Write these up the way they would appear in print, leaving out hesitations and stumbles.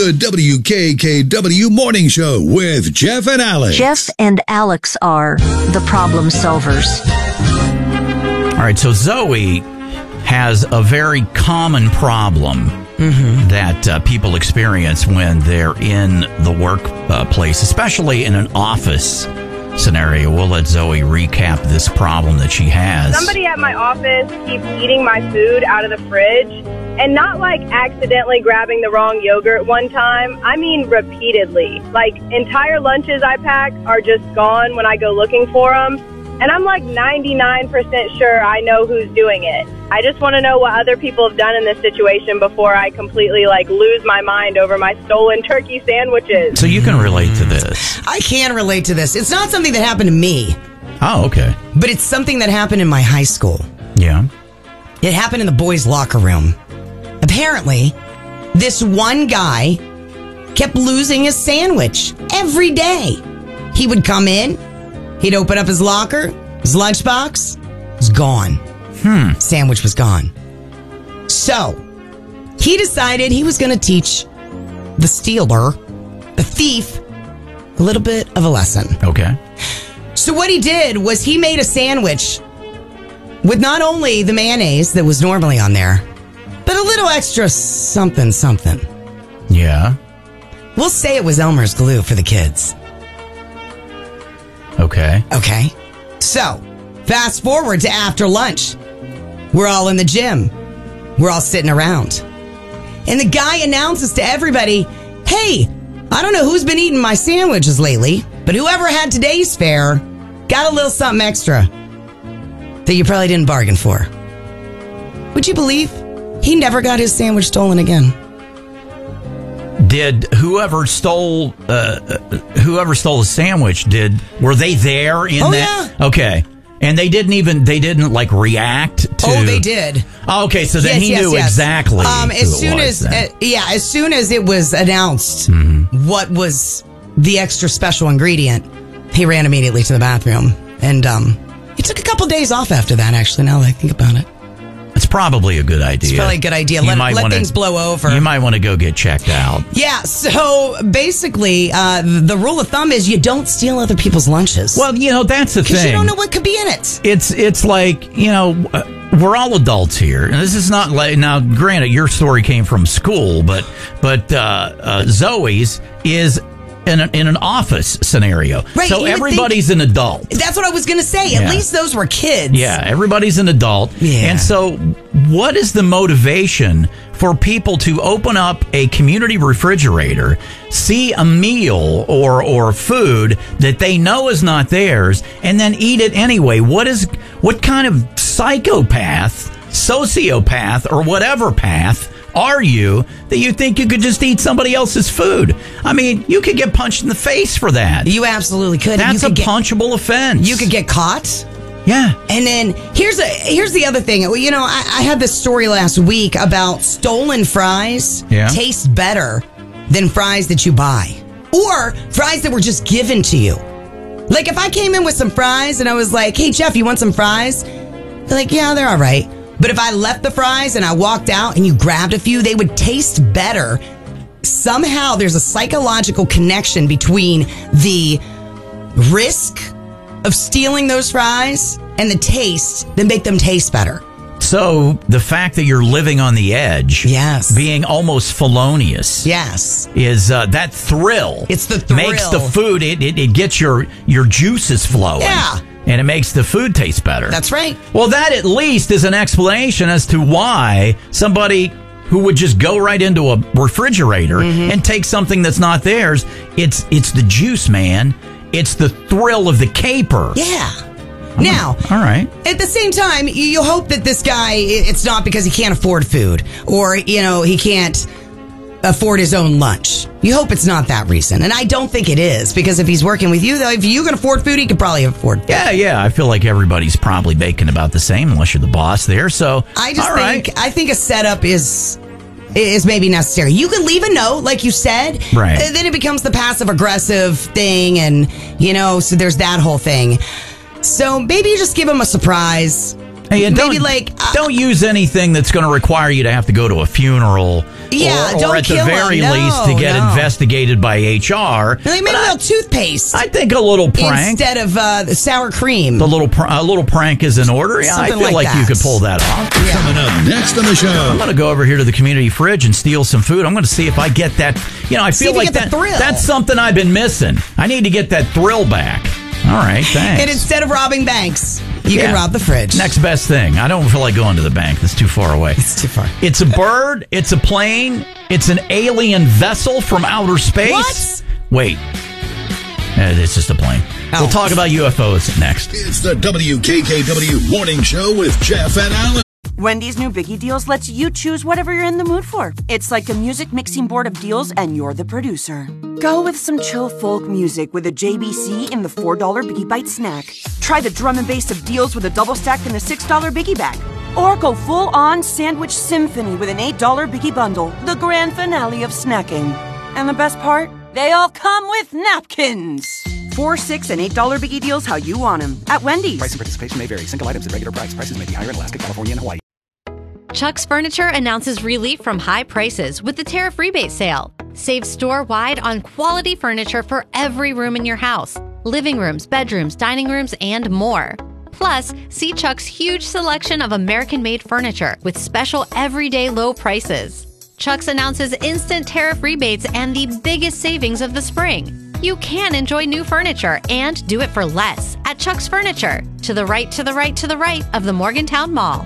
The WKKW Morning Show with Jeff and Alex. Jeff and Alex are the problem solvers. All right, so Zoe has a very common problem that people experience when they're in the workplace, especially in an office scenario. We'll let Zoe recap this problem that she has. Somebody at my office keeps eating my food out of the fridge, and not like accidentally grabbing the wrong yogurt one time. I mean repeatedly. Like entire lunches I pack are just gone when I go looking for them. And I'm like 99% sure I know who's doing it. I just want to know what other people have done in this situation before I completely lose my mind over my stolen turkey sandwiches. So you can relate to this. I can relate to this. It's not something that happened to me. Oh, okay. But it's something that happened in my high school. Yeah. It happened in the boys' locker room. Apparently, this one guy kept losing his sandwich every day. He would come in, he'd open up his locker, his lunchbox was gone. Sandwich was gone. So, he decided he was going to teach the stealer, the thief, a little bit of a lesson. Okay. So what he did was he made a sandwich with not only the mayonnaise that was normally on there, but a little extra something. Yeah. We'll say it was Elmer's glue for the kids. Okay. Okay. So, fast forward to after lunch. We're all in the gym. We're all sitting around. And the guy announces to everybody, hey, I don't know who's been eating my sandwiches lately, but whoever had today's fare got a little something extra that you probably didn't bargain for. Would you believe he never got his sandwich stolen again? Did whoever stole the sandwich, were they there in that? Yeah. Okay. And they didn't react to. Oh, they did. Oh, okay, so then he knew exactly. As soon as it was announced what was the extra special ingredient, he ran immediately to the bathroom, and he took a couple days off after that. Actually, now that I think about it, it's probably a good idea. It's probably a good idea. Let things blow over. You might want to go get checked out. Yeah. So basically, the rule of thumb is you don't steal other people's lunches. Well, that's the thing. Because you don't know what could be in it. It's like, we're all adults here. And this is not like, now, granted, your story came from school, but Zoe's is in an office scenario. Right, so everybody's an adult. That's what I was going to say. At least those were kids. Yeah, everybody's an adult. Yeah. And so what is the motivation for people to open up a community refrigerator, see a meal or food that they know is not theirs, and then eat it anyway? What kind of psychopath, sociopath, or whatever path are you that you think you could just eat somebody else's food? I mean, you could get punched in the face for that. You absolutely could. That's a punchable offense. You could get caught. Yeah. And then here's the other thing. I had this story last week about stolen fries taste better than fries that you buy, or fries that were just given to you. Like if I came in with some fries and I was like, "Hey Jeff, you want some fries?" They're like, "Yeah, they're all right." But if I left the fries and I walked out and you grabbed a few, they would taste better. Somehow there's a psychological connection between the risk of stealing those fries and the taste that make them taste better. So the fact that you're living on the edge, being almost felonious, is that thrill. It's the thrill. Makes the food, it gets your juices flowing. Yeah. And it makes the food taste better. That's right. Well, that at least is an explanation as to why somebody who would just go right into a refrigerator and take something that's not theirs, it's the juice, man. It's the thrill of the caper. Yeah. Now, all right. At the same time, you hope that this guy, it's not because he can't afford food or, he can't afford his own lunch. You hope it's not that reason. And I don't think it is, because if he's working with you, though, if you can afford food, he can probably afford food. Yeah. I feel like everybody's probably making about the same unless you're the boss there. So I think a setup is maybe necessary. You can leave a note, like you said. Right. Then it becomes the passive aggressive thing, and so there's that whole thing. So maybe you just give him a surprise. Hey, don't use anything that's going to require you to have to go to a funeral Yeah, or at the very least to get investigated by HR. Maybe a little toothpaste. I think a little prank instead of the sour cream. A little prank is in order. Yeah, I feel like you could pull that off. Yeah. Coming up next on the show, I'm going to go over here to the community fridge and steal some food. I'm going to see if I get that. I feel like that's something I've been missing. I need to get that thrill back. All right, thanks. And instead of robbing banks, you can rob the fridge. Next best thing. I don't feel like going to the bank. That's too far away. It's too far. It's a bird. It's a plane. It's an alien vessel from outer space. What? Wait. It's just a plane. We'll talk about UFOs next. It's the WKKW Morning Show with Jeff and Alan. Wendy's new Biggie Deals lets you choose whatever you're in the mood for. It's like a music mixing board of deals, and you're the producer. Go with some chill folk music with a JBC in the $4 Biggie Bite snack. Try the drum and bass of deals with a double stack in the $6 Biggie Bag. Or go full-on sandwich symphony with an $8 Biggie Bundle, the grand finale of snacking. And the best part? They all come with napkins. $4, $6, and $8 Biggie Deals how you want them at Wendy's. Price and participation may vary. Single items at regular price. Prices may be higher in Alaska, California, and Hawaii. Chuck's Furniture announces relief from high prices with the tariff rebate sale. Save store-wide on quality furniture for every room in your house. Living rooms, bedrooms, dining rooms, and more. Plus, see Chuck's huge selection of American-made furniture with special everyday low prices. Chuck's announces instant tariff rebates and the biggest savings of the spring. You can enjoy new furniture and do it for less at Chuck's Furniture. To the right, to the right, to the right of the Morgantown Mall.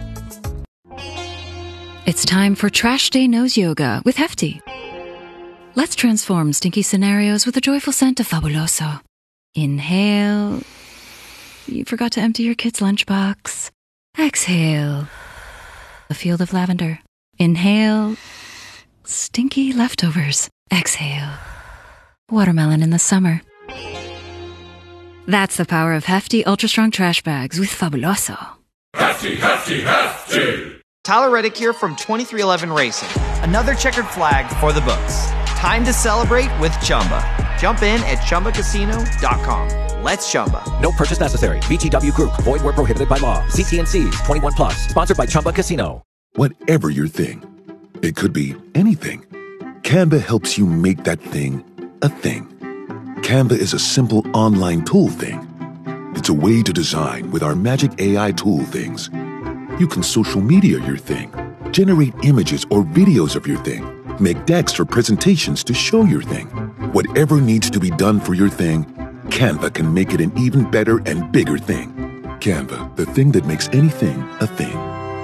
It's time for Trash Day Nose Yoga with Hefty. Let's transform stinky scenarios with a joyful scent of Fabuloso. Inhale. You forgot to empty your kid's lunchbox. Exhale. A field of lavender. Inhale. Stinky leftovers. Exhale. Watermelon in the summer. That's the power of Hefty Ultra Strong Trash Bags with Fabuloso. Hefty, Hefty, Hefty! Tyler Reddick here from 2311 Racing. Another checkered flag for the books. Time to celebrate with Chumba. Jump in at ChumbaCasino.com. Let's Chumba. No purchase necessary. VGW Group. Void where prohibited by law. See T&Cs. 21 plus. Sponsored by Chumba Casino. Whatever your thing, it could be anything. Canva helps you make that thing a thing. Canva is a simple online tool thing. It's a way to design with our magic AI tool things. You can social media your thing, generate images or videos of your thing, make decks or presentations to show your thing. Whatever needs to be done for your thing, Canva can make it an even better and bigger thing. Canva, the thing that makes anything a thing.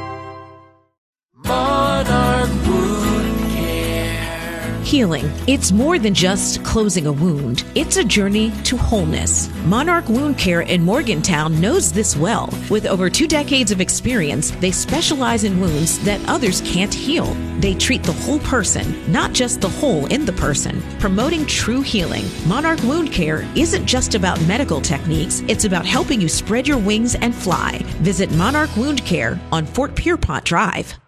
Monarch Wound Care. Healing. It's more than just closing a wound. It's a journey to wholeness. Monarch Wound Care in Morgantown knows this well. With over 2 decades of experience, they specialize in wounds that others can't heal. They treat the whole person, not just the hole in the person, promoting true healing. Monarch Wound Care isn't just about medical techniques. It's about helping you spread your wings and fly. Visit Monarch Wound Care on Fort Pierpont Drive.